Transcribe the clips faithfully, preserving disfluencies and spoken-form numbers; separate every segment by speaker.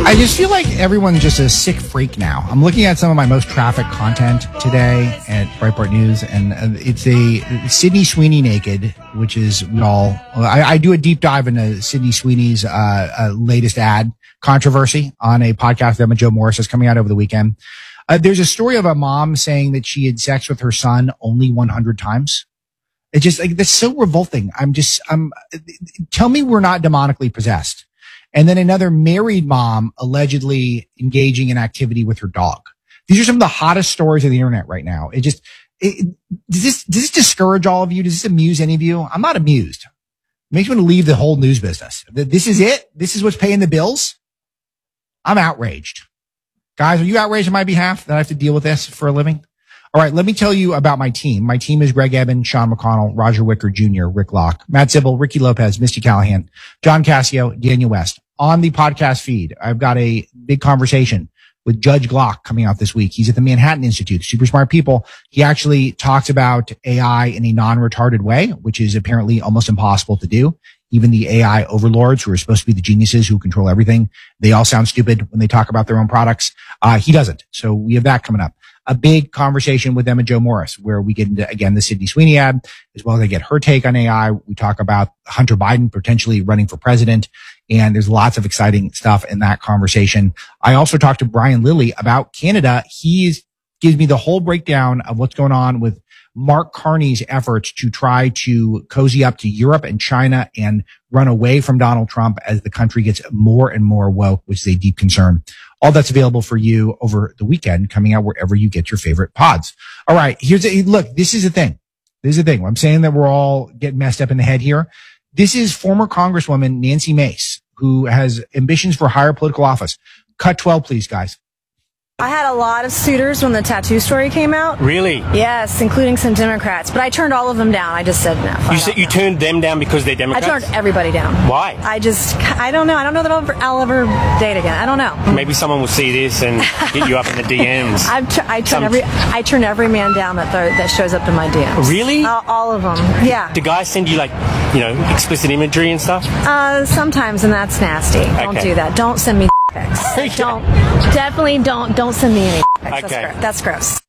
Speaker 1: I just feel like everyone's just a sick freak now. I'm looking at some of my most trafficked content today at Breitbart News, and it's a Sydney Sweeney naked, which is all. I, I do a deep dive into Sydney Sweeney's uh, uh, latest ad controversy on a podcast that Emma Jo Morris is coming out over the weekend. Uh, there's a story of a mom saying that she had sex with her son only one hundred times. It's just like, that's so revolting. I'm just, I'm, tell me we're not demonically possessed. And then another married mom allegedly engaging in activity with her dog. These are some of the hottest stories of the internet right now. It just, it, does this, does this discourage all of you? Does this amuse any of you? I'm not amused. It makes me want to leave the whole news business. This is it? This is what's paying the bills? I'm outraged. Guys, are you outraged on my behalf that I have to deal with this for a living? All right, let me tell you about my team. My team is Greg Eben, Sean McConnell, Roger Wicker Junior, Rick Locke, Matt Zibel, Ricky Lopez, Misty Callahan, John Cassio, Daniel West. On the podcast feed, I've got a big conversation with Judge Glock coming out this week. He's at the Manhattan Institute, super smart people. He actually talks about A I in a non-retarded way, which is apparently almost impossible to do. Even the A I overlords who are supposed to be the geniuses who control everything, they all sound stupid when they talk about their own products. Uh, he doesn't. So we have that coming up. A big conversation with Emma Jo Morris, where we get into, again, the Sydney Sweeney ad, as well as I get her take on A I. We talk about Hunter Biden potentially running for president, and there's lots of exciting stuff in that conversation. I also talked to Brian Lilly about Canada. He gives me the whole breakdown of what's going on with Mark Carney's efforts to try to cozy up to Europe and China and run away from Donald Trump as the country gets more and more woke, which is a deep concern. All that's available for you over the weekend, coming out wherever you get your favorite pods. All right. Here's a look. This is the thing. This is the thing. I'm saying that we're all getting messed up in the head here. This is former Congresswoman Nancy Mace, who has ambitions for higher political office. Cut twelve, please, guys.
Speaker 2: I had a lot of suitors when the tattoo story came out.
Speaker 3: Really?
Speaker 2: Yes, including some Democrats. But I turned all of them down. I just said no.
Speaker 3: You said you turned them down because they're Democrats?
Speaker 2: I turned everybody down.
Speaker 3: Why?
Speaker 2: I just, I don't know. I don't know that I'll ever, I'll ever date again. I don't know.
Speaker 3: Maybe someone will see this and get you up in the D Ms.
Speaker 2: I've t- I turn
Speaker 3: Some...
Speaker 2: every I turn every man down that th- that shows up in my D Ms.
Speaker 3: Really?
Speaker 2: Uh, all of them. Yeah.
Speaker 3: Do guys send you like, you know, explicit imagery and stuff?
Speaker 2: Uh, sometimes, and that's nasty. Don't
Speaker 3: okay.
Speaker 2: do that. Don't send me pics. Don't. Definitely don't. Don't send me any pics.
Speaker 3: Okay.
Speaker 2: That's, gr- that's gross.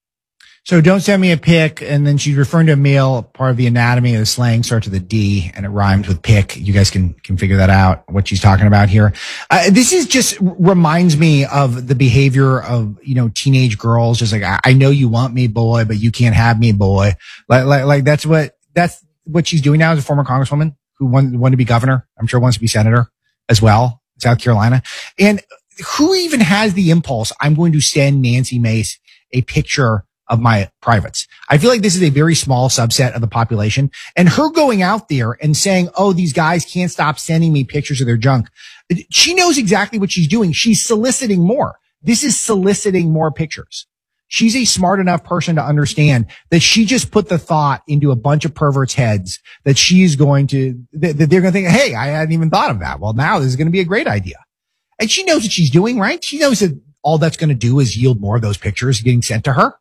Speaker 1: So don't send me a pic. And then she's referring to a male. Part of the anatomy of the slang starts with a D and it rhymes with pic. You guys can, can figure that out, what she's talking about here. Uh, this is just reminds me of the behavior of, you know, teenage girls. Just like, I, I know you want me, boy, but you can't have me, boy. Like, like, like that's what, that's what she's doing now as a former congresswoman who wanted, wanted to be governor. I'm sure wants to be senator as well, South Carolina. And who even has the impulse? I'm going to send Nancy Mace a picture of my privates. I feel like this is a very small subset of the population, and her going out there and saying, oh, these guys can't stop sending me pictures of their junk. She knows exactly what she's doing. She's soliciting more. This is soliciting more pictures. She's a smart enough person to understand that she just put the thought into a bunch of perverts' heads that she's going to, that they're going to think, hey, I hadn't even thought of that. Well, now this is going to be a great idea. And she knows what she's doing, right? She knows that all that's going to do is yield more of those pictures getting sent to her.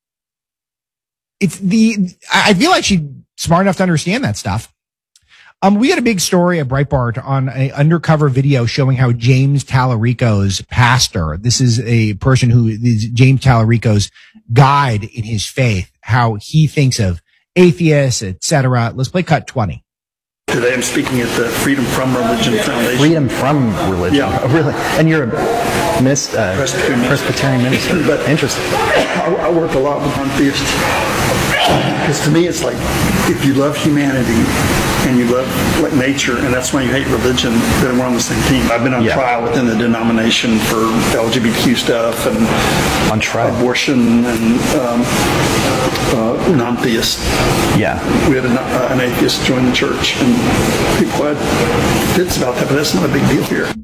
Speaker 1: It's the, I feel like she's smart enough to understand that stuff. Um, we had a big story at Breitbart on an undercover video showing how James Tallarico's pastor, this is a person who is James Tallarico's guide in his faith, how he thinks of atheists, et cetera. Let's play cut twenty.
Speaker 4: Today I'm speaking at the Freedom From Religion Foundation.
Speaker 5: Freedom From Religion?
Speaker 4: Yeah.
Speaker 5: Oh, really? And you're a minis- uh,
Speaker 4: Presbyterian,
Speaker 5: Presbyterian minister.
Speaker 4: But
Speaker 5: interesting.
Speaker 4: I, I work a lot with non-theists. Because to me it's like, if you love humanity and you love like nature, and that's why you hate religion, then we're on the same team. I've been on
Speaker 5: yeah.
Speaker 4: trial within the denomination for L G B T Q stuff and
Speaker 5: on trial.
Speaker 4: abortion and um, uh, non-theists.
Speaker 5: Yeah.
Speaker 4: We had a, uh, an atheist join the church, and people had fits about that, but that's not a big deal here.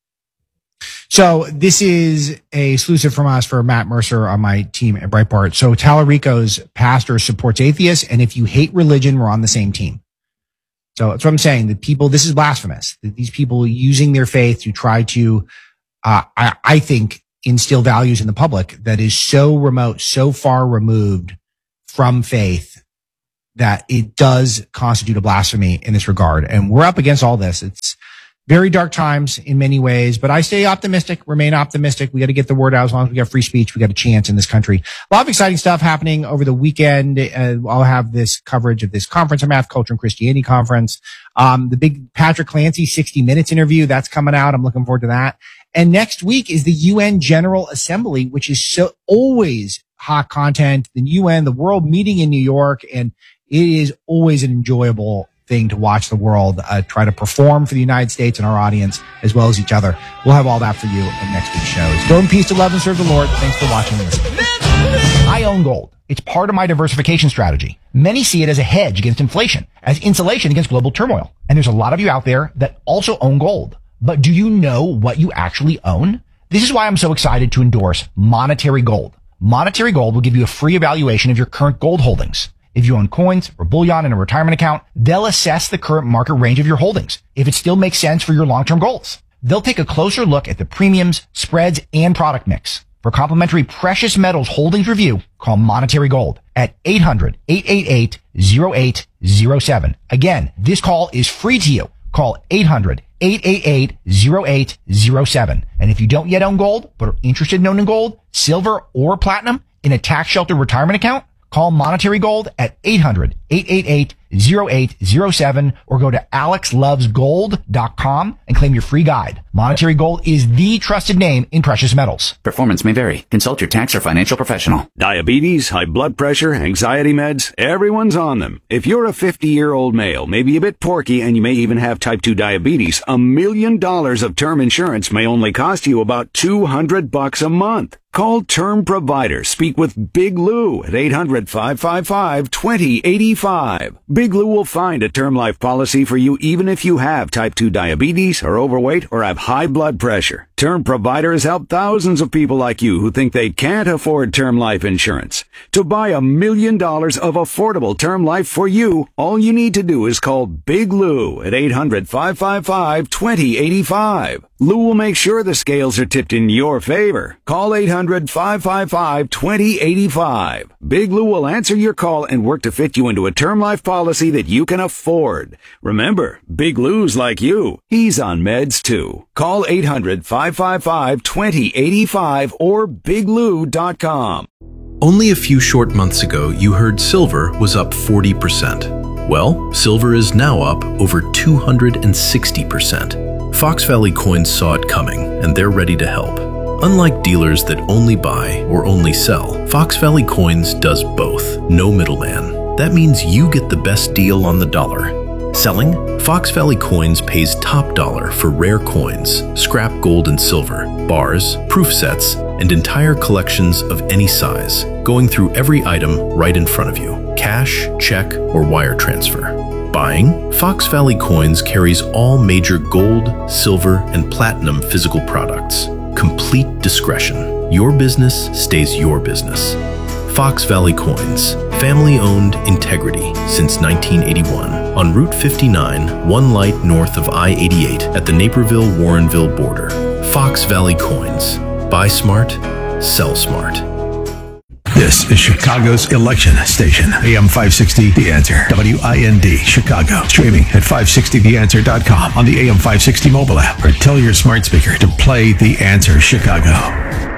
Speaker 1: So this is a exclusive from us for Matt Mercer on my team at Breitbart. So Tallarico's pastor supports atheists, and if you hate religion, we're on the same team. So that's what I'm saying. The people, this is blasphemous. These people using their faith to try to, uh, I, I think, instill values in the public that is so remote, so far removed from faith that it does constitute a blasphemy in this regard. And we're up against all this. It's, Very dark times in many ways, but I stay optimistic, remain optimistic. We got to get the word out. As long as we got free speech, we got a chance in this country. A lot of exciting stuff happening over the weekend. Uh, I'll have this coverage of this conference I'm at, Culture and Christianity Conference. Um, the big Patrick Clancy sixty minutes interview, that's coming out. I'm looking forward to that. And next week is the U N General Assembly, which is so always hot content. The U N, the world meeting in New York, and it is always an enjoyable thing to watch the world uh, try to perform for the United States and our audience as well as each other. We'll have all that for you in next week's shows. Go in peace to love and serve the Lord. Thanks for watching and listening. I own gold. It's part of my diversification strategy. Many see it as a hedge against inflation, as insulation against global turmoil. And there's a lot of you out there that also own gold. But do you know what you actually own? This is why I'm so excited to endorse Monetary Gold. Monetary Gold will give you a free evaluation of your current gold holdings. If you own coins or bullion in a retirement account, they'll assess the current market range of your holdings, if it still makes sense for your long-term goals. They'll take a closer look at the premiums, spreads, and product mix. For complimentary precious metals holdings review, call Monetary Gold at eight hundred, eight eight eight, zero eight zero seven. Again, this call is free to you. Call eight hundred, eight eight eight, zero eight zero seven. And if you don't yet own gold, but are interested in owning gold, silver, or platinum in a tax-sheltered retirement account, call Monetary Gold at eight hundred, eight eight eight, zero eight zero seven or go to alex loves gold dot com and claim your free guide. Monetary Gold is the trusted name in precious metals.
Speaker 6: Performance may vary. Consult your tax or financial professional.
Speaker 7: Diabetes, high blood pressure, anxiety meds, everyone's on them. If you're a fifty-year-old male, maybe a bit porky, and you may even have type two diabetes, a million dollars of term insurance may only cost you about two hundred bucks a month. Call Term Provider. Speak with Big Lou at eight hundred, five five five, two zero eight five. Big Lou will find a term life policy for you even if you have type two diabetes, are overweight, or have high blood pressure. Term Provider has helped thousands of people like you who think they can't afford term life insurance. To buy a million dollars of affordable term life for you, all you need to do is call Big Lou at eight hundred, five five five, two zero eight five. Lou will make sure the scales are tipped in your favor. Call eight hundred, five five five, two zero eight five. Big Lou will answer your call and work to fit you into a term life policy that you can afford. Remember, Big Lou's like you. He's on meds too. Call eight hundred, five five five, two zero eight five or big lou dot com.
Speaker 8: Only a few short months ago, you heard silver was up forty percent. Well, silver is now up over two hundred sixty percent. Fox Valley Coins saw it coming, and they're ready to help. Unlike dealers that only buy or only sell, Fox Valley Coins does both. No middleman. That means you get the best deal on the dollar. Selling? Fox Valley Coins pays top dollar for rare coins, scrap gold and silver, bars, proof sets, and entire collections of any size, going through every item right in front of you. Cash, check, or wire transfer. Buying? Fox Valley Coins carries all major gold, silver, and platinum physical products. Complete discretion. Your business stays your business. Fox Valley Coins. Family-owned integrity since nineteen eighty-one. On Route fifty-nine, one light north of I eighty-eight at the Naperville-Warrenville border. Fox Valley Coins. Buy smart, sell smart.
Speaker 9: This is Chicago's election station, A M five sixty The Answer, W I N D, Chicago. Streaming at five sixty the answer dot com on the A M five sixty mobile app, or tell your smart speaker to play The Answer Chicago.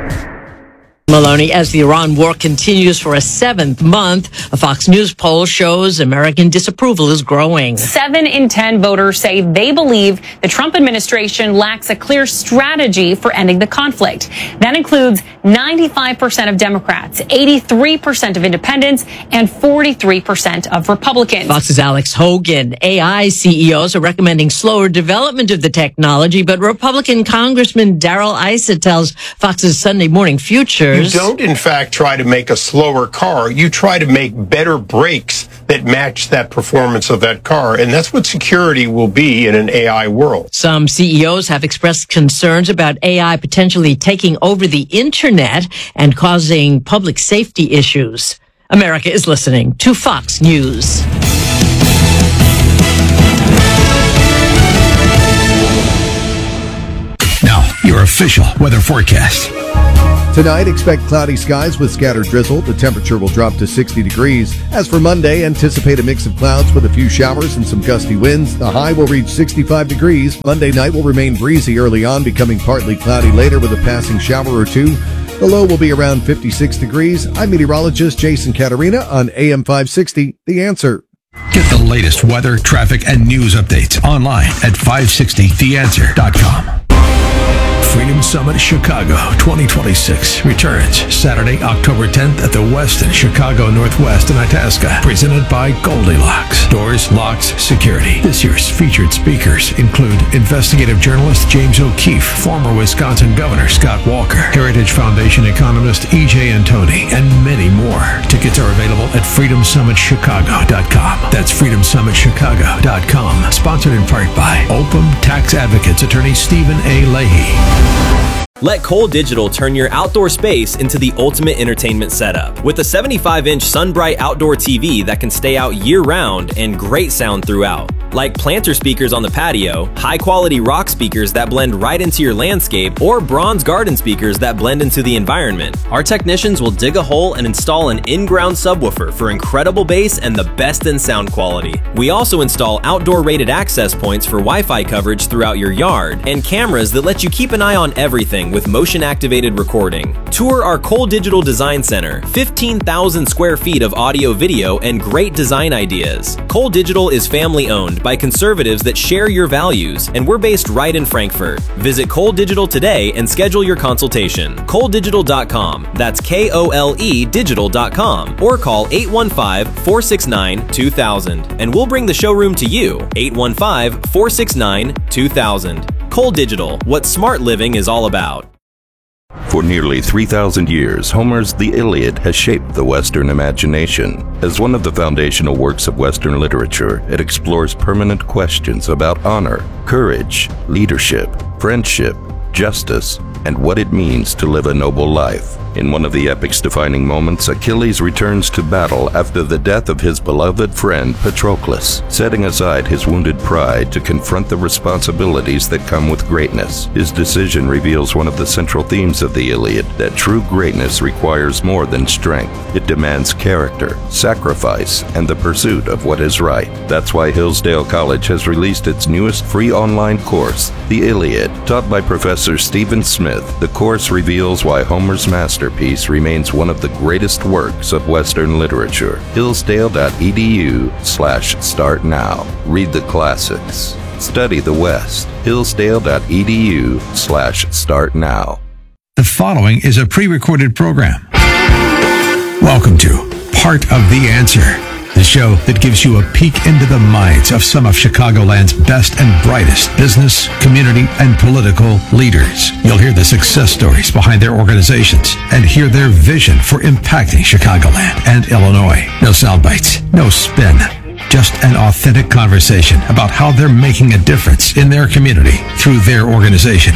Speaker 10: Maloney, as the Iran war continues for a seventh month, a Fox News poll shows American disapproval is growing.
Speaker 11: Seven in ten voters say they believe the Trump administration lacks a clear strategy for ending the conflict. That includes ninety-five percent of Democrats, eighty-three percent of independents, and forty-three percent of Republicans.
Speaker 10: Fox's Alex Hogan. A I C E Os are recommending slower development of the technology, but Republican Congressman Darrell Issa tells Fox's Sunday Morning Future,
Speaker 12: you don't, in fact, try to make a slower car. You try to make better brakes that match that performance of that car. And that's what security will be in an A I world.
Speaker 10: Some C E Os have expressed concerns about A I potentially taking over the internet and causing public safety issues. America is listening to Fox News.
Speaker 9: Now, your official weather forecast. Tonight, expect cloudy skies with scattered drizzle. The temperature will drop to sixty degrees. As for Monday, anticipate a mix of clouds with a few showers and some gusty winds. The high will reach sixty-five degrees. Monday night will remain breezy early on, becoming partly cloudy later with a passing shower or two. The low will be around fifty-six degrees. I'm meteorologist Jason Caterina on A M five sixty, The Answer. Get the latest weather, traffic, and news updates online at five sixty the answer dot com. Freedom Summit Chicago twenty twenty-six returns Saturday, October tenth at the Westin Chicago Northwest in Itasca. Presented by Goldilocks. Doors, locks, security. This year's featured speakers include investigative journalist James O'Keefe, former Wisconsin Governor Scott Walker, Heritage Foundation economist E J Antoni, and many more. Tickets are available at freedom summit chicago dot com. That's freedom summit chicago dot com. Sponsored in part by Opum Tax Advocates attorney Stephen A. Leahy.
Speaker 13: Let Cole Digital turn your outdoor space into the ultimate entertainment setup. With a seventy-five inch SunBright outdoor T V that can stay out year-round and great sound throughout. Like planter speakers on the patio, high-quality rock speakers that blend right into your landscape, or bronze garden speakers that blend into the environment. Our technicians will dig a hole and install an in-ground subwoofer for incredible bass and the best in sound quality. We also install outdoor-rated access points for Wi-Fi coverage throughout your yard, and cameras that let you keep an eye on everything with motion-activated recording. Tour our Cole Digital Design Center, fifteen thousand square feet of audio, video, and great design ideas. Cole Digital is family-owned by conservatives that share your values, and we're based right in Frankfurt. Visit Cole Digital today and schedule your consultation. Cole Digital dot com. That's K O L E Digital dot com. Or call eight one five, four six nine, two thousand, and we'll bring the showroom to you. eight one five, four six nine, two thousand. Cole Digital, what smart living is all about.
Speaker 14: For nearly three thousand years, Homer's The Iliad has shaped the Western imagination. As one of the foundational works of Western literature, it explores permanent questions about honor, courage, leadership, friendship, justice, and what it means to live a noble life. In one of the epic's defining moments, Achilles returns to battle after the death of his beloved friend Patroclus, setting aside his wounded pride to confront the responsibilities that come with greatness. His decision reveals one of the central themes of the Iliad, that true greatness requires more than strength. It demands character, sacrifice, and the pursuit of what is right. That's why Hillsdale College has released its newest free online course, The Iliad. Taught by Professor Stephen Smith, the course reveals why Homer's masterpiece remains one of the greatest works of Western literature. Hillsdale dot E D U slash start now. Read the classics. Study the West. Hillsdale dot E D U slash start now.
Speaker 9: The following is a pre-recorded program. Welcome to Part of the Answer, the show that gives you a peek into the minds of some of Chicagoland's best and brightest business, community, and political leaders. You'll hear the success stories behind their organizations and hear their vision for impacting Chicagoland and Illinois. No sound bites, no spin, just an authentic conversation about how they're making a difference in their community through their organization.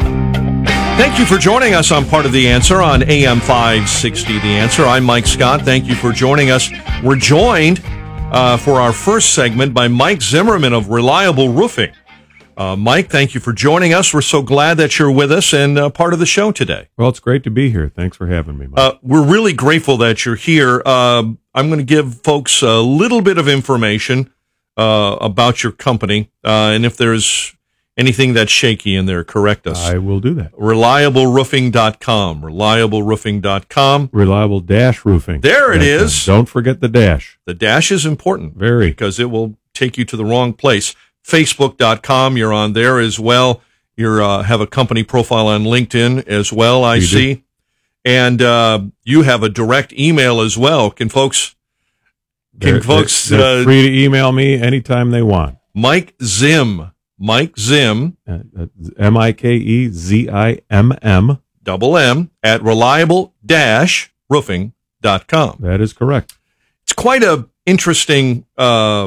Speaker 15: Thank you for joining us on Part of the Answer on A M five sixty The Answer. I'm Mike Scott. Thank you for joining us. We're joined uh, for our first segment by Mike Zimmerman of Reliable Roofing. Uh, Mike, thank you for joining us. We're so glad that you're with us and uh, part of the show today.
Speaker 16: Well, it's great to be here. Thanks for having me, Mike.
Speaker 15: Uh, we're really grateful that you're here. Uh, I'm going to give folks a little bit of information uh, about your company, uh, and if there's anything that's shaky in there, correct us.
Speaker 16: I will do that.
Speaker 15: reliable roofing dot com. reliable roofing dot com.
Speaker 16: Reliable dash roofing.
Speaker 15: There it is.
Speaker 16: Don't forget the dash.
Speaker 15: The dash is important.
Speaker 16: Very.
Speaker 15: Because it will take you to the wrong place. Facebook dot com. You're on there as well. You uh, have a company profile on LinkedIn as well, I
Speaker 16: We
Speaker 15: see.
Speaker 16: do.
Speaker 15: And uh, you have a direct email as well. Can folks... Can
Speaker 16: They're,
Speaker 15: folks...
Speaker 16: they're, they're
Speaker 15: uh,
Speaker 16: free to email me anytime they want.
Speaker 15: Mike Zim. Mike Zim.
Speaker 16: Uh, M I K E Z I M M.
Speaker 15: Double M. At reliable dash roofing dot com.
Speaker 16: That is correct.
Speaker 15: It's quite a interesting uh,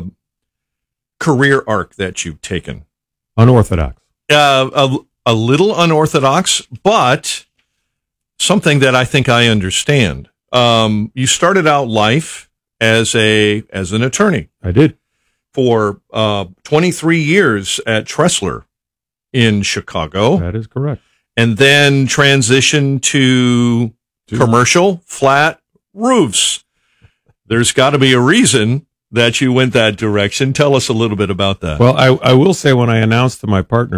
Speaker 15: career arc that you've taken.
Speaker 16: Unorthodox.
Speaker 15: Uh, a, a little unorthodox, but something that I think I understand. Um, you started out life as a as an attorney.
Speaker 16: I did.
Speaker 15: For uh, twenty-three years at Tressler in Chicago.
Speaker 16: That is correct.
Speaker 15: and then transition to commercial flat roofs. There's got to be a reason that you went that direction. Tell us a little bit about that.
Speaker 16: Well, I, I will say when I announced to my partner